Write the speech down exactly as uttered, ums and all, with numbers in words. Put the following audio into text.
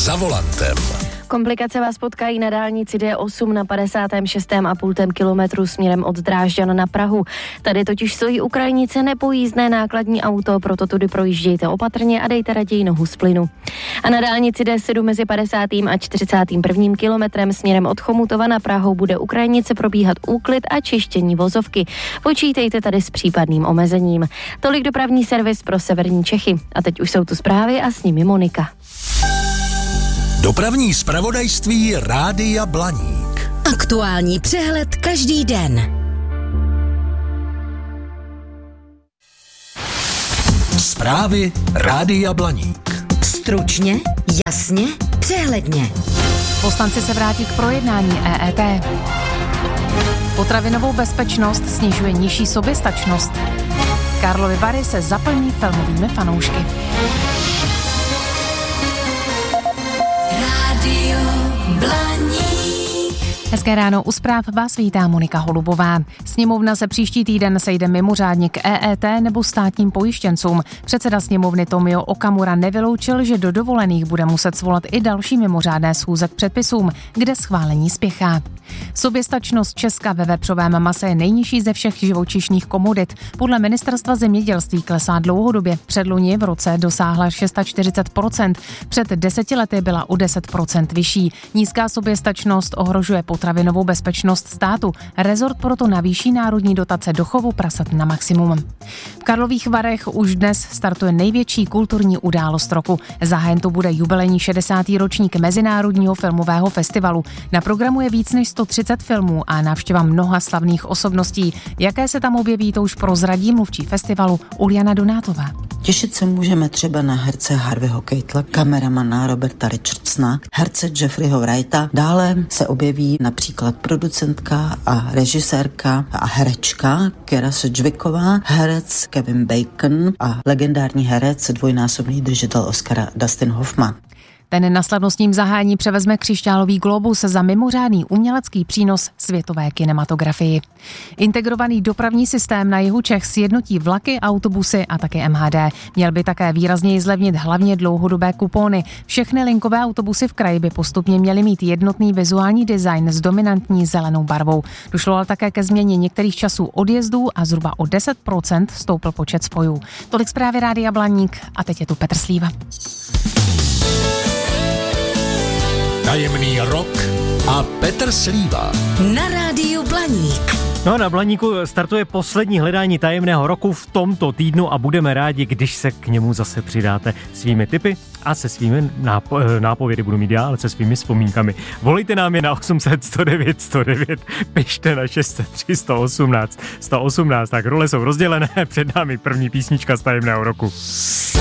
za volantem. Komplikace vás potkají na dálnici D osm na padesátém šestém a půl kilometru směrem od Drážďan na Prahu. Tady totiž stojí u krajnice nepojízdné nákladní auto, proto tudy projíždějte opatrně a dejte raději nohu z plynu. A na dálnici D sedm mezi padesátým a čtyřicátým prvním kilometrem směrem od Chomutova na Prahu bude u krajnice probíhat úklid a čištění vozovky. Počítejte tady s případným omezením. Tolik dopravní servis pro severní Čechy. A teď už jsou tu zprávy a s nimi Monika. Dopravní zpravodajství Rádia Blaník. Aktuální přehled každý den. Zprávy Rádia Blaník. Stručně, jasně, přehledně. Poslanci se vrátí k projednání E E T. Potravinovou bezpečnost snižuje nižší soběstačnost. Karlovy Vary se zaplní filmovými fanoušky. Rádio Blaník. Hezké ráno, u zpráv vás vítá Monika Holubová. Sněmovna se příští týden sejde mimořádně k E E T nebo státním pojištěncům. Předseda sněmovny Tomio Okamura nevyloučil, že do dovolených bude muset svolat i další mimořádné schůze k předpisům, kde schválení spěchá. Soběstačnost Česka ve vepřovém mase je nejnižší ze všech živočišných komodit. Podle ministerstva zemědělství klesá dlouhodobě. Předloni v roce dosáhla čtyřicet šest procent. Před deseti lety byla o deset procent vyšší. Nízká soběstačnost ohrožuje potravinovou bezpečnost státu. Rezort proto navýší národní dotace do chovu prasat na maximum. V Karlových Varech už dnes startuje největší kulturní událost roku. Zahájen to bude jubilejní šedesátý ročník Mezinárodního filmového festivalu. Na programu je víc než sto třicet filmů a návštěva mnoha slavných osobností. Jaké se tam objeví, to už prozradí mluvčí festivalu Uliana Donátová. Těšit se můžeme třeba na herce Harveyho Keitela, kameramana Roberta Richardsona, herce Jeffreyho Wrighta. Dále se objeví například producentka a režisérka a herečka Kira Sedgwicková, herec Kevin Bacon a legendární herec, dvojnásobný držitel Oscara Dustin Hoffman. Ten na slavnostním zahájení převezme křišťálový glóbus za mimořádný umělecký přínos světové kinematografii. Integrovaný dopravní systém na jihu Čech sjednotí vlaky, autobusy a také M H D. Měl by také výrazněji zlevnit hlavně dlouhodobé kupóny. Všechny linkové autobusy v kraji by postupně měly mít jednotný vizuální design s dominantní zelenou barvou. Došlo ale také ke změně některých časů odjezdů a zhruba o deset procent stoupl počet spojů. Tolik zprávy Rádia Blaník a teď je tu Petr Slíva. Tajemný rok a Petr Slíva. Na Rádiu Blaník. No, na Blaníku startuje poslední hledání tajemného roku v tomto týdnu a budeme rádi, když se k němu zase přidáte svými tipy a se svými nápo- nápovědy budu mít já, ale se svými vzpomínkami. Volejte nám je na osm set sto devět sto devět, pište na šest set tři sto osmnáct sto osmnáct, tak role jsou rozdělené, před námi první písnička z tajemného roku.